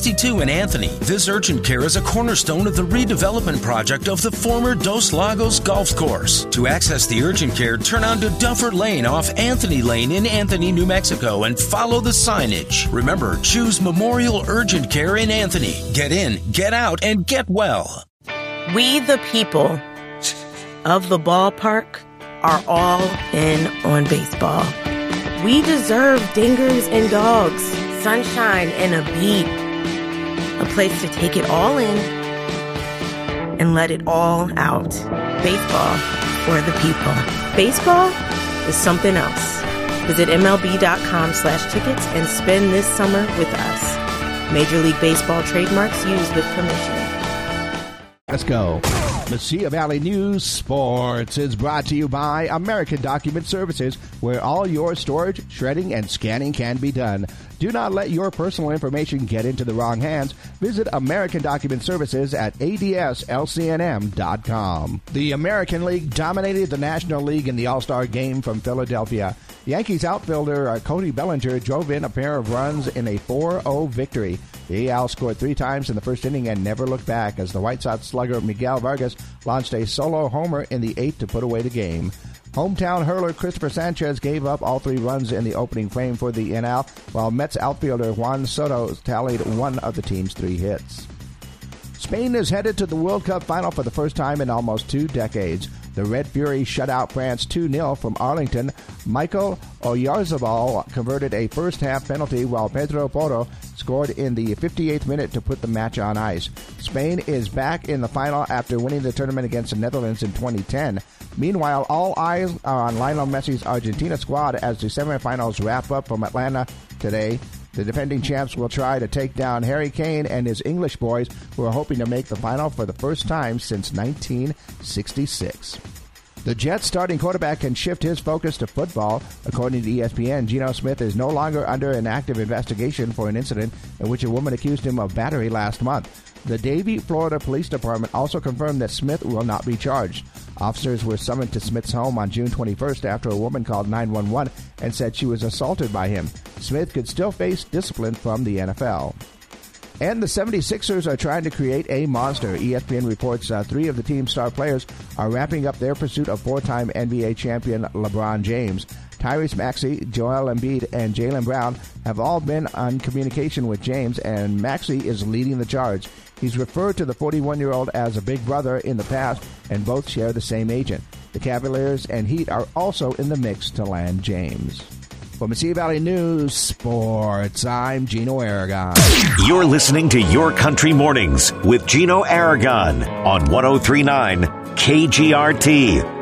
62 in Anthony. This urgent care is a cornerstone of the redevelopment project of the former Dos Lagos Golf Course. To access the urgent care, turn onto Duffer Lane off Anthony Lane in Anthony, New Mexico, and follow the signage. Remember, choose Memorial Urgent Care in Anthony. Get in, get out, and get well. We, the people of the ballpark, are all in on baseball. We deserve dingers and dogs, sunshine and a beat, a place to take it all in and let it all out. Baseball for the people. Baseball is something else. Visit MLB.com/tickets and spend this summer with us. Major League Baseball trademarks used with permission. Let's go. Mesilla Valley News Sports is brought to you by American Document Services, where all your storage, shredding, and scanning can be done. Do not let your personal information get into the wrong hands. Visit American Document Services at ADSLCNM.com. The American League dominated the National League in the All-Star Game from Philadelphia. Yankees outfielder Cody Bellinger drove in a pair of runs in a 4-0 victory. The AL scored 3 times in the first inning and never looked back as the White Sox slugger Miguel Vargas launched a solo homer in the 8th to put away the game. Hometown hurler Christopher Sanchez gave up all 3 runs in the opening frame for the NL, while Mets outfielder Juan Soto tallied one of the team's 3 hits. Spain is headed to the World Cup final for the first time in almost 2 decades. The Red Fury shut out France 2-0 from Arlington. Michael Oyarzabal converted a first-half penalty, while Pedro Porro scored in the 58th minute to put the match on ice. Spain is back in the final after winning the tournament against the Netherlands in 2010. Meanwhile, all eyes are on Lionel Messi's Argentina squad as the semifinals wrap up from Atlanta today. The defending champs will try to take down Harry Kane and his English boys, who are hoping to make the final for the first time since 1966. The Jets' starting quarterback can shift his focus to football. According to ESPN, Geno Smith is no longer under an active investigation for an incident in which a woman accused him of battery last month. The Davie, Florida Police Department also confirmed that Smith will not be charged. Officers were summoned to Smith's home on June 21st after a woman called 911 and said she was assaulted by him. Smith could still face discipline from the NFL. And the 76ers are trying to create a monster. ESPN reports 3 of the team's star players are wrapping up their pursuit of 4-time NBA champion LeBron James. Tyrese Maxey, Joel Embiid, and Jaylen Brown have all been on communication with James, and Maxey is leading the charge. He's referred to the 41-year-old as a big brother in the past, and both share the same agent. The Cavaliers and Heat are also in the mix to land James. For Mesilla Valley News Sports, I'm Gino Aragon. You're listening to Your Country Mornings with Gino Aragon on 103.9 KGRT.